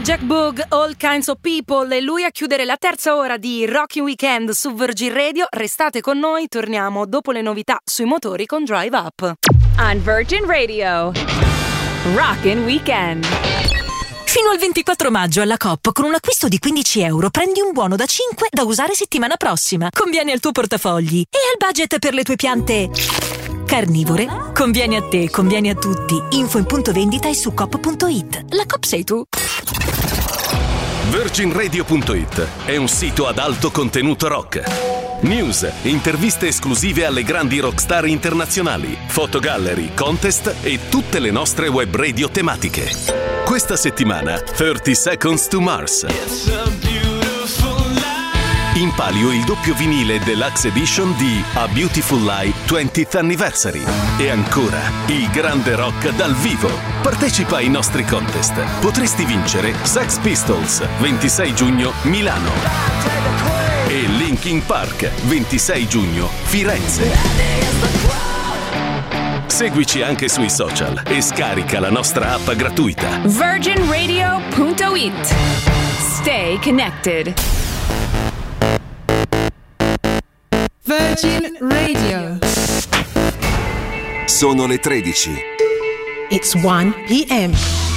Jack Boog, All Kinds of People, e lui a chiudere la terza ora di Rocking Weekend su Virgin Radio. Restate con noi, torniamo dopo le novità sui motori con Drive Up. On Virgin Radio, Rocking Weekend. Fino al 24 maggio alla Coop, con un acquisto di €15 prendi un buono da 5 da usare settimana prossima. Conviene al tuo portafogli e al budget per le tue piante carnivore. Conviene a te, conviene a tutti. Info in punto vendita e su coop.it. La Coop sei tu. VirginRadio.it è un sito ad alto contenuto rock. News, interviste esclusive alle grandi rockstar internazionali, fotogallery, contest e tutte le nostre web radio tematiche. Questa settimana 30 Seconds to Mars. In palio il doppio vinile Deluxe Edition di A Beautiful Lie 20th Anniversary. E ancora, il grande rock dal vivo. Partecipa ai nostri contest. Potresti vincere Sex Pistols, 26 giugno, Milano. E Linkin Park, 26 giugno, Firenze. Seguici anche sui social e scarica la nostra app gratuita. VirginRadio.it. Stay connected. Virgin Radio. Sono le 13. It's 1 p.m.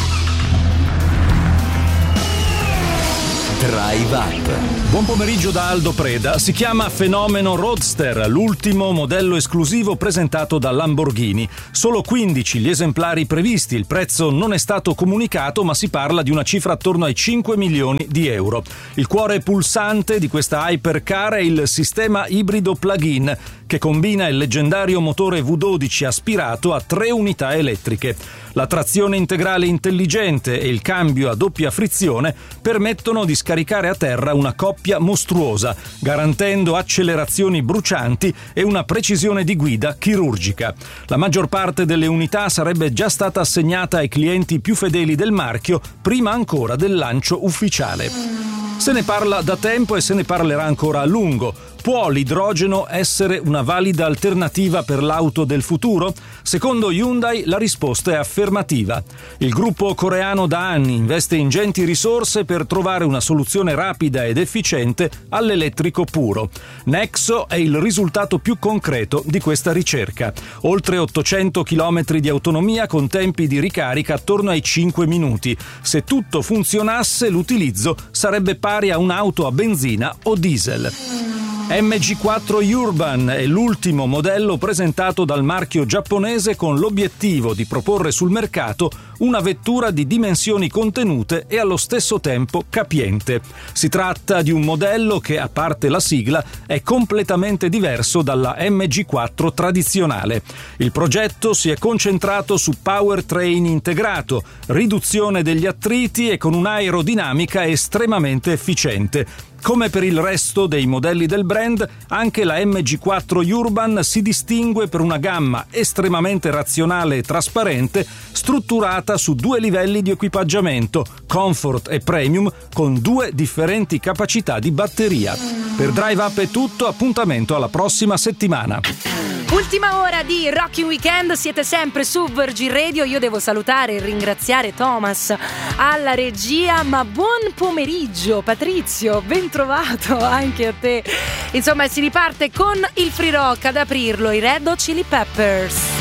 Drive Up. Buon pomeriggio da Aldo Preda. Si chiama Fenomeno Roadster, l'ultimo modello esclusivo presentato da Lamborghini. Solo 15 gli esemplari previsti, il prezzo non è stato comunicato, ma si parla di una cifra attorno ai 5 milioni di euro. Il cuore pulsante di questa hypercar è il sistema ibrido plug-in, che combina il leggendario motore V12 aspirato a 3 unità elettriche. La trazione integrale intelligente e il cambio a doppia frizione permettono di scaricare a terra una coppia mostruosa, garantendo accelerazioni brucianti e una precisione di guida chirurgica. La maggior parte delle unità sarebbe già stata assegnata ai clienti più fedeli del marchio prima ancora del lancio ufficiale. Se ne parla da tempo e se ne parlerà ancora a lungo. Può l'idrogeno essere una valida alternativa per l'auto del futuro? Secondo Hyundai la risposta è affermativa. Il gruppo coreano da anni investe ingenti risorse per trovare una soluzione rapida ed efficiente all'elettrico puro. Nexo è il risultato più concreto di questa ricerca. Oltre 800 km di autonomia con tempi di ricarica attorno ai 5 minuti. Se tutto funzionasse, l'utilizzo sarebbe pari a un'auto a benzina o diesel. MG4 Urban è l'ultimo modello presentato dal marchio giapponese con l'obiettivo di proporre sul mercato una vettura di dimensioni contenute e allo stesso tempo capiente. Si tratta di un modello che, a parte la sigla, è completamente diverso dalla MG4 tradizionale. Il progetto si è concentrato su powertrain integrato, riduzione degli attriti e con un'aerodinamica estremamente efficiente. Come per il resto dei modelli del brand, anche la MG4 Urban si distingue per una gamma estremamente razionale e trasparente, strutturata su 2 livelli di equipaggiamento, Comfort e Premium, con 2 differenti capacità di batteria. Per Drive Up è tutto, appuntamento alla prossima settimana. Ultima ora di Rocking Weekend, siete sempre su Virgin Radio. Io devo salutare e ringraziare Thomas alla regia, ma buon pomeriggio Patrizio, ben trovato anche a te. Insomma, si riparte con il free rock, ad aprirlo i Red Hot Chili Peppers.